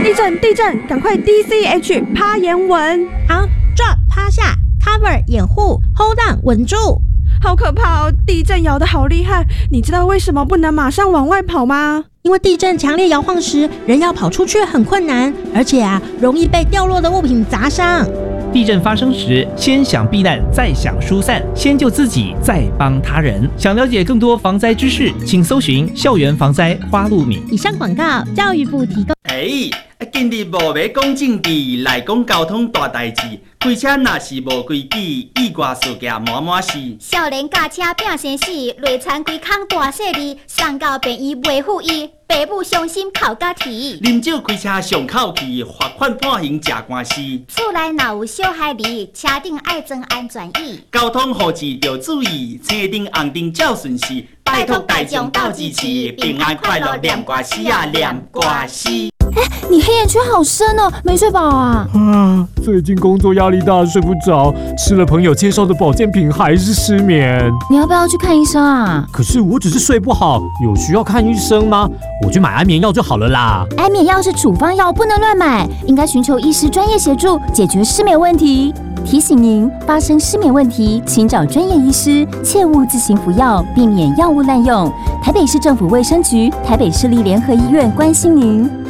地震，赶快 DCH 趴岩稳。 好 ，drop 趴下 ，cover 掩护 ，hold on 稳住。 好可怕哦！地震摇得好厉害，你知道为什么不能马上往外跑吗？ 因为地震强烈摇晃时，人要跑出去很困难，而且容易被掉落的物品砸伤。 地震发生时，先想避难，再想疏散，先救自己，再帮他人。想了解更多防灾知识，请搜寻校园防灾花露米。 以上广告，教育部提供。 今日无要讲政治，来讲交通大代志。开车若是无规矩，意外事件满满是。 少年驾车拼生死，累残规空大细字，送到病院袂赴医，爸母伤心哭甲啼。 啉酒开车上口气，罚款判刑吃官司。 厝内若有小孩儿，车顶爱装安全椅。 交通护持要注意，车顶红灯照顺时。拜托大众斗支持，平安快乐念歌诗念歌诗。 你黑眼圈好深哦，没睡饱啊？ 最近工作压力大，睡不着，吃了朋友介绍的保健品还是失眠。 你要不要去看医生啊？ 可是我只是睡不好，有需要看医生吗？我去买安眠药就好了啦。 安眠药是处方药，不能乱买，应该寻求医师专业协助，解决失眠问题。提醒您，发生失眠问题，请找专业医师，切勿自行服药，避免药物滥用。台北市政府卫生局、台北市立联合医院关心您。